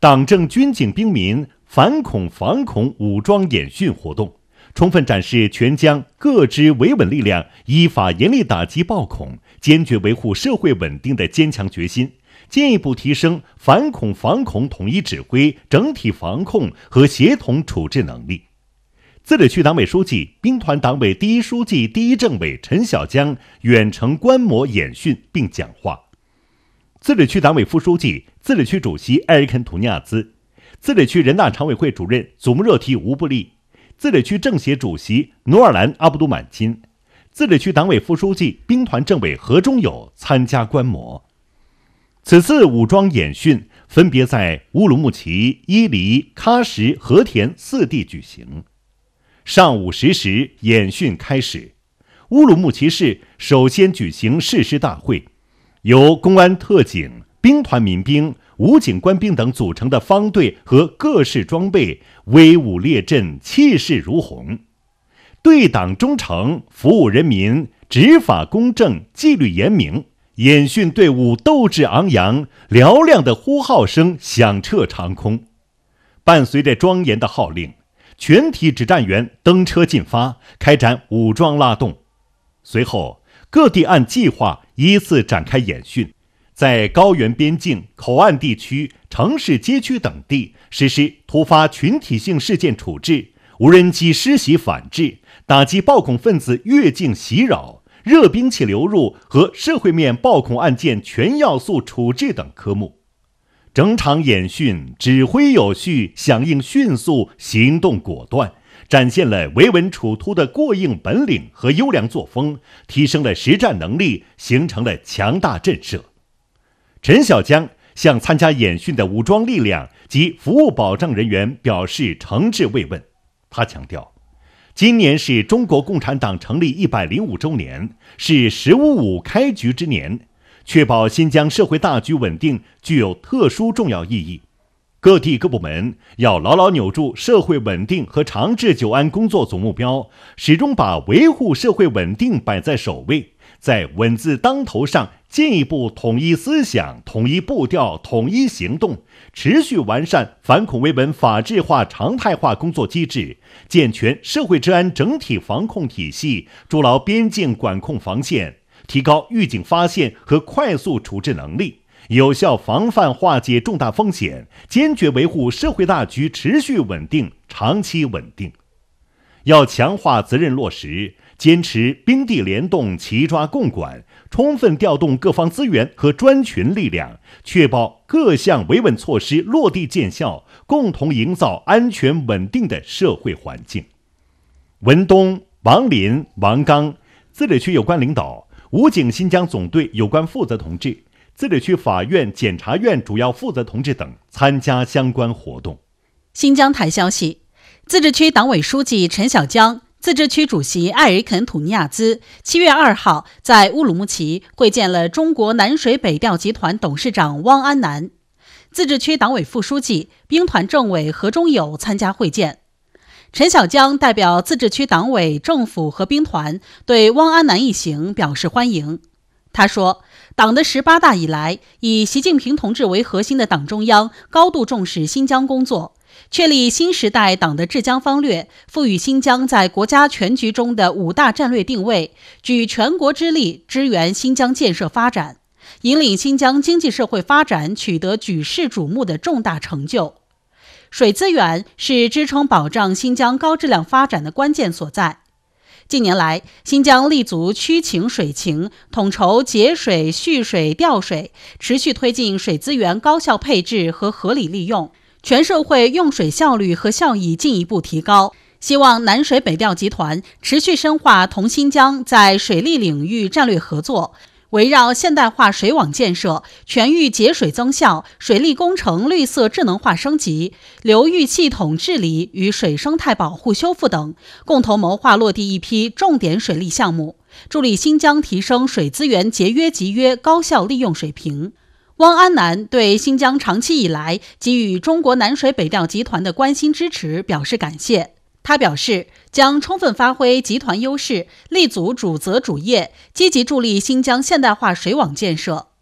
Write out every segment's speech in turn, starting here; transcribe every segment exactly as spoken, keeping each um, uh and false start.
党政军警兵民反恐防恐武装演训活动，充分展示全疆各支维稳力量依法严厉打击暴恐、坚决维护社会稳定的坚强决心，进一步提升反恐防恐统一指挥、整体防控和协同处置能力。自治区党委书记、兵团党委第一书记、第一政委陈小江远程观摩演训并讲话。自治区党委副书记、自治区主席埃尔肯·图尼亚兹，自治区人大常委会主任祖穆热提吴布利，自治区政协主席努尔兰阿卜杜满金，自治区党委副书记、兵团政委何忠友参加观摩。此次武装演训分别在乌鲁木齐、伊犁、喀什、和田四地举行。上午十时，演训开始。乌鲁木齐市首先举行誓师大会，由公安特警、兵团民兵、武警官兵等组成的方队和各式装备威武列阵，气势如虹。对党忠诚，服务人民，执法公正，纪律严明。演训队伍斗志昂扬，嘹亮的呼号声响彻长空。伴随着庄严的号令，全体指战员登车进发，开展武装拉动。随后，各地按计划依次展开演训，在高原边境、口岸地区、城市街区等地实施突发群体性事件处置、无人机施袭反制、打击暴恐分子越境袭扰、热兵器流入和社会面暴恐案件全要素处置等科目。整场演训指挥有序，响应迅速，行动果断，展现了维稳处突的过硬本领和优良作风，提升了实战能力，形成了强大震慑。陈小江向参加演训的武装力量及服务保障人员表示诚挚慰问。他强调，今年是中国共产党成立一百零五周年，是十五五开局之年，确保新疆社会大局稳定具有特殊重要意义。各地各部门要牢牢扭住社会稳定和长治久安工作总目标，始终把维护社会稳定摆在首位，在稳字当头上进一步统一思想、统一步调、统一行动，持续完善反恐维稳法治化、常态化工作机制，健全社会治安整体防控体系，筑牢边境管控防线，提高预警发现和快速处置能力，有效防范化解重大风险，坚决维护社会大局持续稳定、长期稳定。要强化责任落实，坚持兵地联动、齐抓共管，充分调动各方资源和专群力量，确保各项维稳措施落地见效，共同营造安全稳定的社会环境。文东、王林、王刚，自治区有关领导、武警新疆总队有关负责同志、自治区法院、检察院主要负责同志等参加相关活动。 新疆台消息，自治区党委书记陈小江、自治区主席艾尔肯·土尼亚兹七月二号在乌鲁木齐会见了中国南水北调集团董事长汪安南。自治区党委副书记、兵团政委何忠友参加会见。陈小江代表自治区党委、政府和兵团对汪安南一行表示欢迎。他说，党的十八大以来，以习近平同志为核心的党中央高度重视新疆工作，确立新时代党的治疆方略，赋予新疆在国家全局中的五大战略定位，举全国之力支援新疆建设发展，引领新疆经济社会发展取得举世瞩目的重大成就。水资源是支撑保障新疆高质量发展的关键所在。近年来，新疆立足区情水情，统筹节水、蓄水、调水，持续推进水资源高效配置和合理利用，全社会用水效率和效益进一步提高。希望南水北调集团持续深化同新疆在水利领域战略合作，围绕现代化水网建设、全域节水增效、水利工程绿色智能化升级、流域系统治理与水生态保护修复等，共同谋划落地一批重点水利项目，助力新疆提升水资源节约集约、高效利用水平。汪安南对新疆长期以来给予中国南水北调集团的关心支持表示感谢。他表示，将充分发挥集团优势，立足主责主业，积极助力新疆现代化水网建设。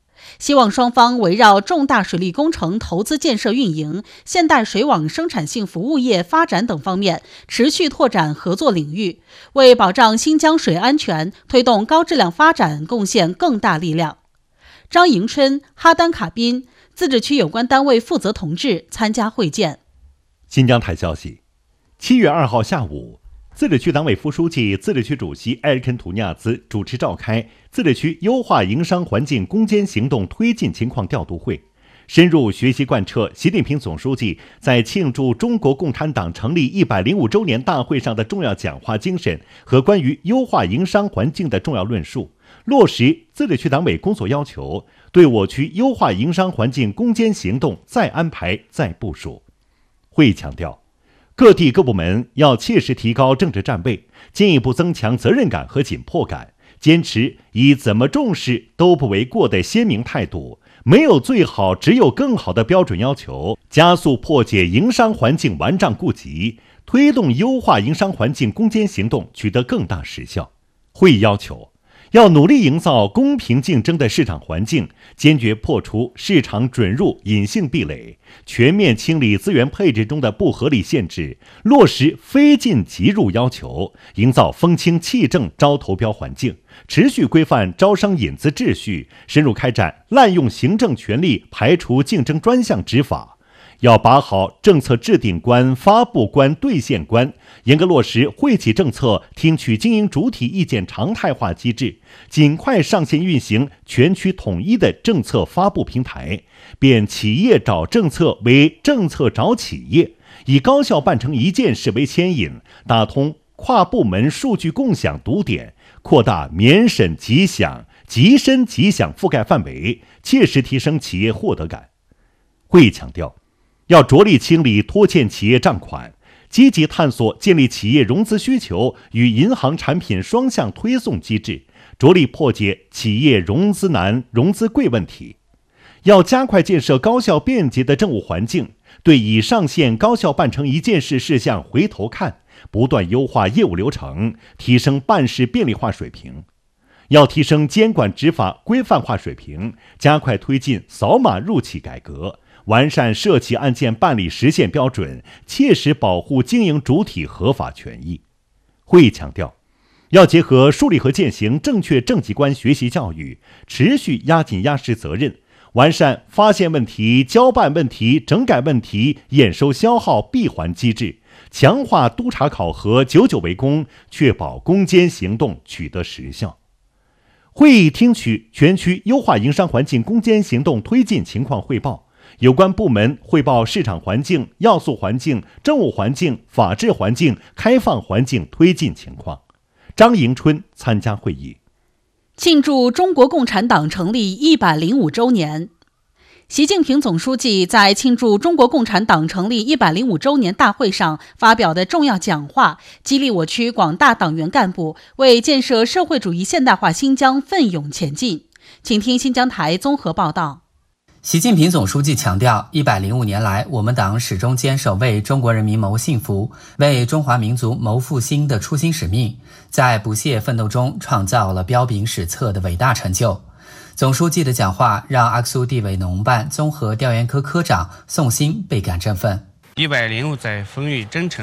希望双方围绕重大水利工程投资建设运营、现代水网生产性服务业发展等方面持续拓展合作领域，为保障新疆水安全、推动高质量发展贡献更大力量。张迎春、哈丹卡宾自治区有关单位负责同志参加会见。 新疆台消息，七月二号下午，自治区党委副书记、自治区主席埃尔肯图尼亚兹主持召开自治区优化营商环境攻坚行动推进情况调度会，深入学习贯彻习近平总书记在庆祝中国共产党成立一百零五周年大会上的重要讲话精神和关于优化营商环境的重要论述，落实自治区党委工作要求，对我区优化营商环境攻坚行动再安排再部署。会议强调，各地各部门要切实提高政治站位，进一步增强责任感和紧迫感，坚持以怎么重视都不为过的鲜明态度，没有最好只有更好的标准要求，加速破解营商环境顽瘴痼疾，推动优化营商环境攻坚行动取得更大实效。会议要求，要努力营造公平竞争的市场环境，坚决破除市场准入隐性壁垒，全面清理资源配置中的不合理限制，落实非进即入要求，营造风清气正招投标环境，持续规范招商引资秩序，深入开展滥用行政权力排除竞争专项执法。要把好政策制定关、发布关、兑现关，严格落实惠企政策听取经营主体意见常态化机制，尽快上线运行全区统一的政策发布平台，变企业找政策为政策找企业，以高效办成一件事为牵引，打通跨部门数据共享堵点，扩大免审即享、即申即享覆盖范围，切实提升企业获得感。会议强调，要着力清理拖欠企业账款，积极探索建立企业融资需求与银行产品双向推送机制，着力破解企业融资难、融资贵问题。要加快建设高效便捷的政务环境，对已上线高效办成一件事事项回头看，不断优化业务流程，提升办事便利化水平。要提升监管执法规范化水平，加快推进扫码入企改革，完善涉企案件办理实现标准，切实保护经营主体合法权益。会议强调，要结合树立和践行正确政绩观学习教育，持续压紧压实责任，完善发现问题、交办问题、整改问题、验收消耗闭环机制，强化督查考核、久久为功，确保攻坚行动取得实效。会议听取全区优化营商环境攻坚行动推进情况汇报，有关部门汇报市场环境、要素环境、政务环境、法治环境、开放环境推进情况。张迎春参加会议。 庆祝中国共产党成立一百零五周年，习近平总书记在庆祝中国共产党成立一百零五周年大会上发表的重要讲话，激励我区广大党员干部为建设社会主义现代化新疆奋勇前进。请听新疆台综合报道。 习近平总书记强调，一百零五年来，我们党始终坚守为中国人民谋幸福、为中华民族谋复兴的初心使命，在不懈奋斗中创造了彪炳史册的伟大成就。总书记的讲话让阿克苏地委农办综合调研科科长宋鑫倍感振奋。 一百零五载风雨征程